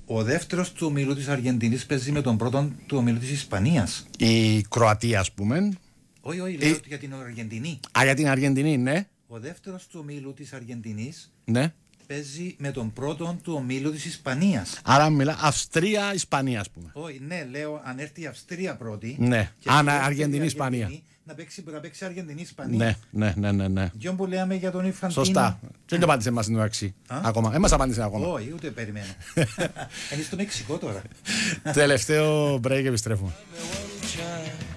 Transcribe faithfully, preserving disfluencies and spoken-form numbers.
Ο δεύτερος του ομίλου της Αργεντινής παίζει με τον πρώτον του ομίλου της Ισπανίας. Η Κροατία, ας πούμε. Όχι, όχι, λέω για την Αργεντινή. Α, για την Αργεντινή, ναι. Ο δεύτερος του ομίλου της Αργεντινής Ναι. παίζει με τον πρώτον του ομίλου της Ισπανίας. Άρα μιλά Αυστρία-Ισπανία, ας πούμε. Όχι, ναι, λέω αν έρθει η Αυστρία πρώτη. Ναι. και Α, η δεύτερη Αργεντινή-Ισπανία. Αργεντινή, Να παίξει, να παίξει Αργεντινή-Ισπανία. Ναι, ναι, ναι, ναι, ναι. Γιον που λέμε για τον Ιφαντίνο. Σωστά. Δεν το απάντησε μας στην ουαξή. Ακόμα. Δεν μας απάντησε ακόμα. Όχι, ούτε περιμένω. Είναι στο Μεξικό τώρα. Τελευταίο break, επιστρέφουμε.